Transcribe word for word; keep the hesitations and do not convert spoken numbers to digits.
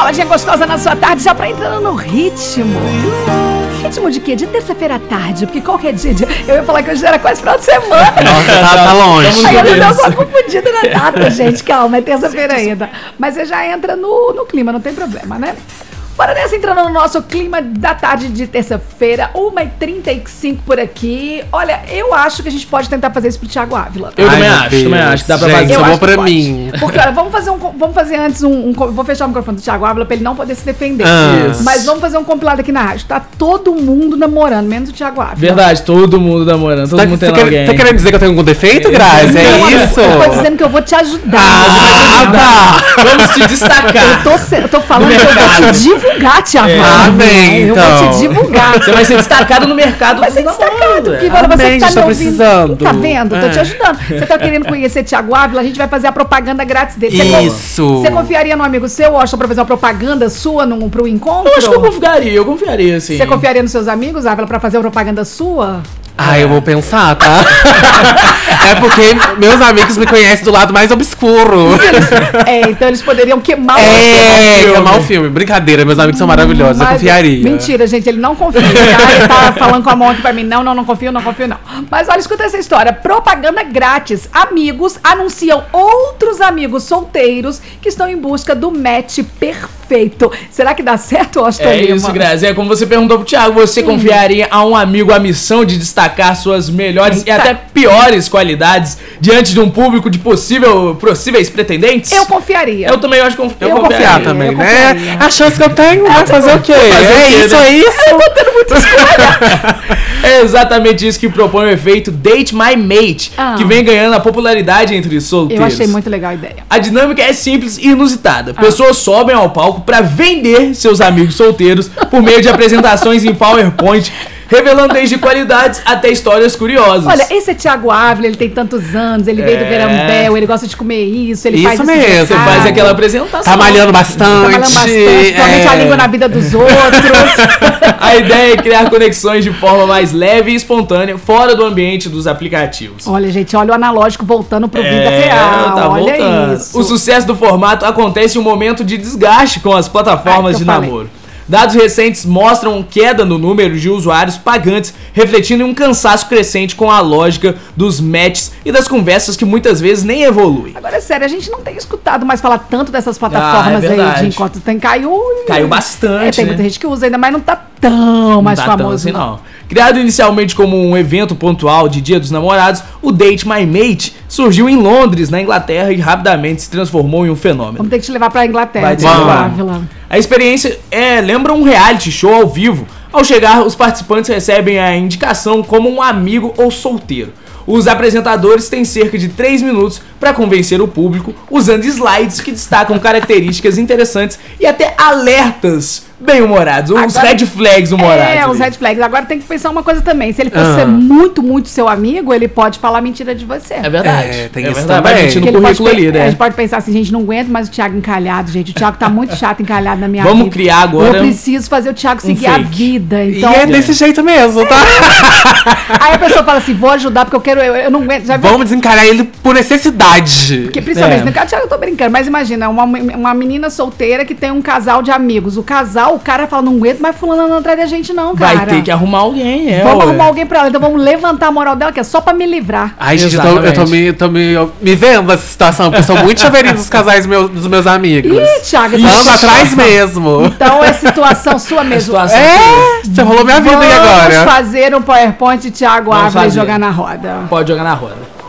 baladinha gostosa na sua tarde, já pra entrando no ritmo. Ritmo de quê? De terça-feira à tarde, porque qualquer dia, dia... Eu ia falar que hoje era quase final de semana. Nossa, tá, tá longe. Aí eu já deu uma confundida na data, gente. Calma, é terça-feira ainda. Mas você já entra no, no clima, não tem problema, né? Bora nessa, entrando no nosso clima da tarde de terça-feira, uma e trinta e cinco por aqui. Olha, eu acho que a gente pode tentar fazer isso pro Thiago Ávila. Eu Ai, também meu acho, Deus. também acho. Dá pra Gente, fazer. só Eu vou acho que pra pode. mim. Porque, olha, vamos fazer, um, vamos fazer antes um, um... Vou fechar o microfone do Thiago Ávila pra ele não poder se defender. Ah. Isso. Mas vamos fazer um compilado aqui na rádio. Tá todo mundo namorando, menos o Thiago Ávila. Verdade, todo mundo namorando, todo Tá, mundo você tendo quer, alguém. tá querendo dizer que eu tenho algum defeito, Grazi? É Não, amigo, isso? Eu tô dizendo que eu vou te ajudar. Ah, tá. Vamos te destacar. Eu tô, se- eu tô falando que eu vou te divulgar, Thiago É. Ávila. Amém, Eu então. vou te divulgar. Você vai ser destacado no mercado Vai dos ser destacado, porque namoros, agora você Amém, que tá gente, me tô ouvindo. precisando. Tá vendo? Tô te É. ajudando. Você tá querendo conhecer Thiago Ávila, a gente vai fazer a propaganda grátis dele. Você con- Isso. Você confiaria num amigo seu, Washington, pra fazer uma propaganda sua num, pro encontro? Eu acho que eu confiaria, eu confiaria, sim. Você confiaria nos seus amigos, Ávila, pra fazer uma propaganda sua? Ah, eu vou pensar, tá? É porque meus amigos me conhecem do lado mais obscuro. É, então eles poderiam queimar o É, filme. queimar o filme. Brincadeira, meus amigos são maravilhosos, eu Mas- confiaria. Mentira, gente, ele não confia, tá? Ele tá falando com a mão aqui pra mim. Não, não, não confio, não confio, não. Mas olha, escuta essa história. Propaganda grátis. Amigos anunciam outros amigos solteiros que estão em busca do match perfeito. Será que dá certo, Austin É Lima? isso, Grazi. É como você perguntou pro Thiago, você confiaria a um amigo a missão de destacar suas melhores Eita. e até piores qualidades diante de um público de possível, possíveis pretendentes? Eu confiaria. Eu também acho que conf... Eu, Eu vou confiar confiaria, também, eu né? confiaria. A chance que eu tenho, vai fazer o quê? fazer o É quê, isso, né? é isso. É exatamente isso que propõe o efeito Date My Mate, Ah. que vem ganhando a popularidade entre os solteiros. Eu achei muito legal a ideia. A dinâmica é simples e inusitada. Pessoas sobem ao palco para vender seus amigos solteiros por meio de apresentações em PowerPoint, revelando desde qualidades até histórias curiosas. Olha, esse é Thiago Ávila, ele tem tantos anos, ele veio do É. Verambel, ele gosta de comer isso, ele Isso faz mesmo. de Você casa, faz aquela apresentação. Tá malhando bastante. Tá malhando bastante, provavelmente é. a língua na vida dos outros. A ideia é criar conexões de forma mais leve e espontânea, fora do ambiente dos aplicativos. Olha, gente, olha o analógico voltando pro vida É, real. tá olha voltando. isso. O sucesso do formato acontece em um momento de desgaste com as plataformas Ai, que de eu falei. namoro. Dados recentes mostram queda no número de usuários pagantes, refletindo em um cansaço crescente com a lógica dos matches e das conversas que muitas vezes nem evoluem. Agora, é sério, a gente não tem escutado mais falar tanto dessas plataformas Ah, é aí verdade. de encontro. Tem, caiu. Caiu bastante, É, tem né? muita gente que usa ainda, mas não tá tão mais Não tá tão famoso. assim, não. não. Criado inicialmente como um evento pontual de Dia dos Namorados, o Date My Mate surgiu em Londres, na Inglaterra, e rapidamente se transformou em um fenômeno. Vamos ter que te levar pra Inglaterra, Vai ter Thiago que levar. Ávila. A experiência é, lembra um reality show ao vivo. Ao chegar, os participantes recebem a indicação como um amigo ou solteiro. Os apresentadores têm cerca de três minutos para convencer o público, usando slides que destacam características interessantes e até alertas bem-humorados, uns Agora- red flags humorados. É, os ali. red flags. Agora tem que pensar uma coisa também. Se ele for Ah. ser muito, muito seu amigo, ele pode falar mentira de você. É verdade. É, tem é isso verdade. também. Vai mentir Porque no ele pode currículo pe- ali, A né? gente pode pensar assim, gente, não aguento mais o Thiago encalhado, gente. O Thiago tá muito chato encalhado na minha Vamos vida. criar agora Eu preciso fazer o Thiago um seguir a fake. vida. E Então, é desse jeito mesmo, tá? aí a pessoa fala assim, vou ajudar porque eu quero, eu, eu não aguento. Já viu? Vamos desencalhar ele por necessidade. Porque principalmente, É. no caso, Thiago, eu tô brincando, mas imagina, uma, uma menina solteira que tem um casal de amigos. O casal, o cara fala, não aguento mais fulano não atrás da gente não, cara. Vai ter que arrumar alguém, é. Vamos ué. arrumar alguém pra ela, então vamos levantar a moral dela, que é só pra me livrar. Ai, gente, eu tô, eu tô, Exatamente. me, tô me, eu- me vendo nessa situação, porque eu sou muito chaveirinho dos casais meus, dos meus amigos. Ih, Thiago, Ando então- atrás mesmo. Então é situação sua mesmo. Situação É, você rolou minha vida aí Vamos agora. fazer um PowerPoint de Thiago Vamos Ávila e fazer. jogar na roda. Pode jogar na roda.